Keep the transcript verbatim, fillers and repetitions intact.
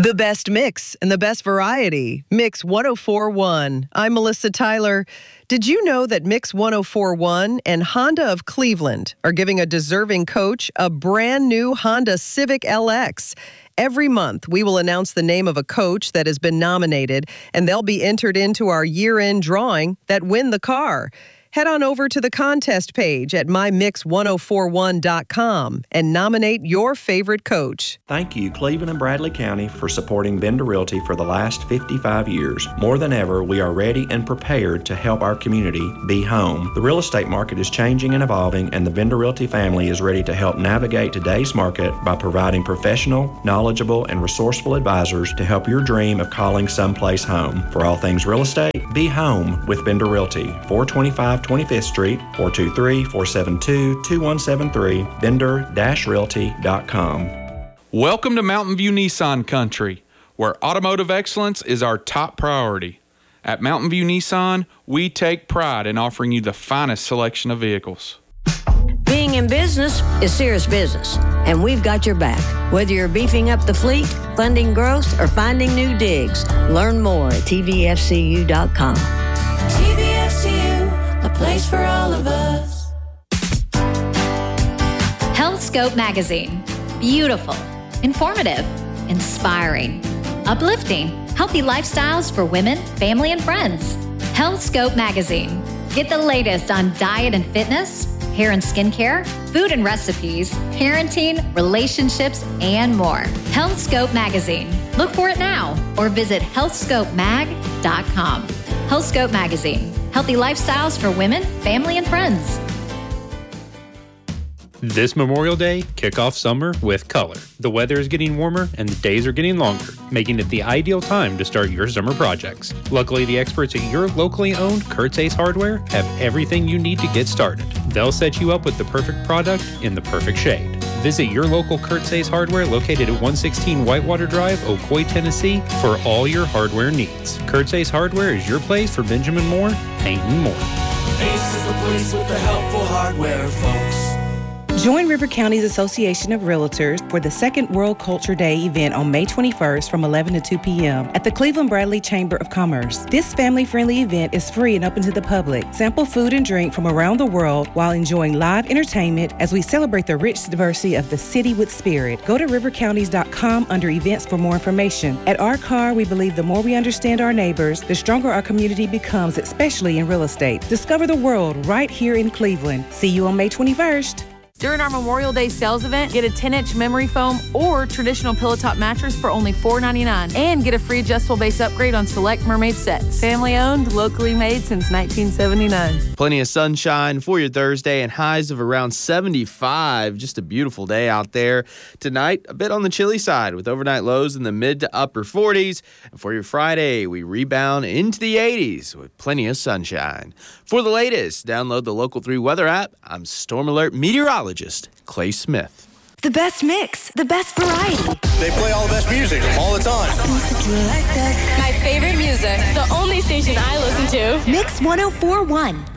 The best mix and the best variety. Mix one oh four point one. I'm Melissa Tyler. Did you know that Mix one oh four point one and Honda of Cleveland are giving a deserving coach a brand new Honda Civic L X? Every month, we will announce the name of a coach that has been nominated, and they'll be entered into our year-end drawing that win the car. Head on over to the contest page at my mix one oh four one dot com and nominate your favorite coach. Thank you, Cleveland and Bradley County, for supporting Bender Realty for the last fifty-five years. More than ever, we are ready and prepared to help our community be home. The real estate market is changing and evolving, and the Bender Realty family is ready to help navigate today's market by providing professional, knowledgeable, and resourceful advisors to help your dream of calling someplace home. For all things real estate, be home with Bender Realty, four twenty-five twenty-fifth Street, four two three, four seven two, two one seven three, bender dash realty dot com. Welcome to Mountain View Nissan Country, where automotive excellence is our top priority. At Mountain View Nissan, we take pride in offering you the finest selection of vehicles. Being in business is serious business, and we've got your back. Whether you're beefing up the fleet, funding growth, or finding new digs, learn more at T V F C U dot com. T V F C U, a place for all of us. Health Scope Magazine. Beautiful, informative, inspiring, uplifting, healthy lifestyles for women, family, and friends. Health Scope Magazine. Get the latest on diet and fitness, hair and skincare, food and recipes, parenting, relationships, and more. Health Scope Magazine. Look for it now or visit health scope mag dot com. Health Scope Magazine. Healthy lifestyles for women, family, and friends. This Memorial Day, kick off summer with color. The weather is getting warmer and the days are getting longer, making it the ideal time to start your summer projects. Luckily, the experts at your locally owned Kurt's Ace Hardware have everything you need to get started. They'll set you up with the perfect product in the perfect shade. Visit your local Kurt's Ace Hardware located at one sixteen Whitewater Drive, Ocoee, Tennessee for all your hardware needs. Kurt's Ace Hardware is your place for Benjamin Moore, painting more. Ace is the place with the helpful hardware, folks. Join River County's Association of Realtors for the second World Culture Day event on May twenty-first from eleven to two p.m. at the Cleveland Bradley Chamber of Commerce. This family-friendly event is free and open to the public. Sample food and drink from around the world while enjoying live entertainment as we celebrate the rich diversity of the city with spirit. Go to river counties dot com under events for more information. At our car, we believe the more we understand our neighbors, the stronger our community becomes, especially in real estate. Discover the world right here in Cleveland. See you on May twenty-first. During our Memorial Day sales event, get a ten-inch memory foam or traditional pillow top mattress for only four ninety-nine and get a free adjustable base upgrade on select Mermaid sets. Family owned, locally made since nineteen seventy-nine. Plenty of sunshine for your Thursday and highs of around seventy-five. Just a beautiful day out there. Tonight, a bit on the chilly side with overnight lows in the mid to upper forties. And for your Friday, we rebound into the eighties with plenty of sunshine. For the latest, download the Local three Weather app. I'm Storm Alert meteorologist Clay Smith. The best mix, the best variety. They play all the best music all the time. My favorite music, the only station I listen to. Mix one oh four point one.